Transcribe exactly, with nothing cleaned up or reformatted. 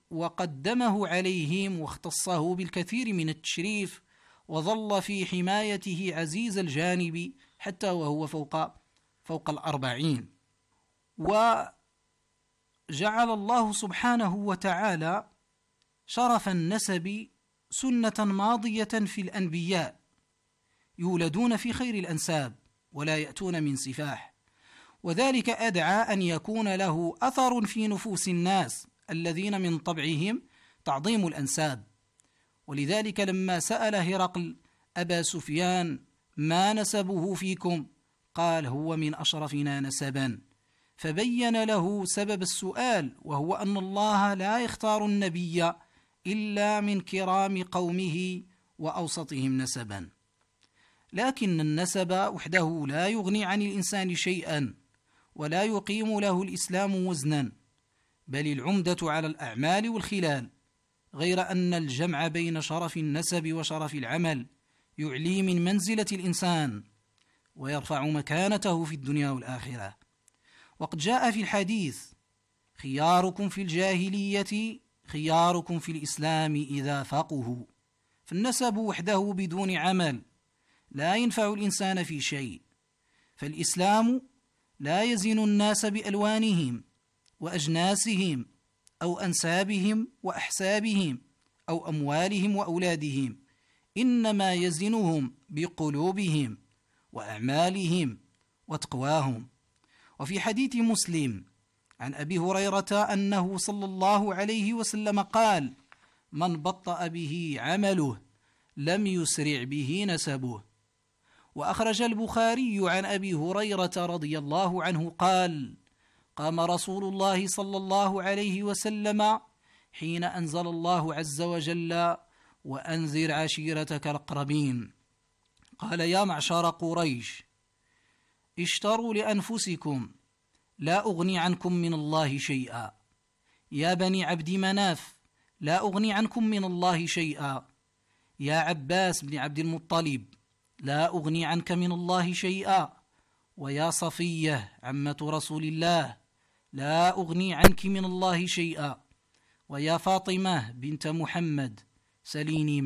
وقدمه عليهم واختصه بالكثير من التشريف، وظل في حمايته عزيز الجانب حتى وهو فوق فوق الأربعين. وجعل الله سبحانه وتعالى شرف النسب سنة ماضية في الأنبياء، يولدون في خير الأنساب ولا يأتون من سفاح، وذلك أدعى أن يكون له أثر في نفوس الناس الذين من طبعهم تعظيم الأنساب. ولذلك لما سأل هرقل أبا سفيان ما نسبه فيكم، قال هو من أشرفنا نسبا، فبين له سبب السؤال، وهو أن الله لا يختار النبي إلا من كرام قومه وأوسطهم نسبا. لكن النسب وحده لا يغني عن الإنسان شيئا، ولا يقيم له الإسلام وزنا، بل العمدة على الأعمال والخلال، غير أن الجمع بين شرف النسب وشرف العمل يعلي من منزلة الإنسان ويرفع مكانته في الدنيا والآخرة. وقد جاء في الحديث: خياركم في الجاهلية خياركم في الإسلام إذا فقهوا. فالنسب وحده بدون عمل لا ينفع الإنسان في شيء، فالإسلام لا يزن الناس بألوانهم وأجناسهم أو أنسابهم وأحسابهم أو أموالهم وأولادهم، إنما يزنهم بقلوبهم وأعمالهم وتقواهم. وفي حديث مسلم عن أبي هريرة أنه صلى الله عليه وسلم قال: من بطأ به عمله لم يسرع به نسبه. وأخرج البخاري عن أبي هريرة رضي الله عنه قال: قام رسول الله صلى الله عليه وسلم حين أنزل الله عز وجل: وأنذر عشيرتك الأقربين، قال: يا معشر قريش اشتروا لأنفسكم لا أغني عنكم من الله شيئا، يا بني عبد مناف لا أغني عنكم من الله شيئا، يا عباس بن عبد المطلب لا أغني عنك من الله شيئا، ويا صفية عمة رسول الله لا أغني عنك من الله شيئا، ويا فاطمة بنت محمد سليني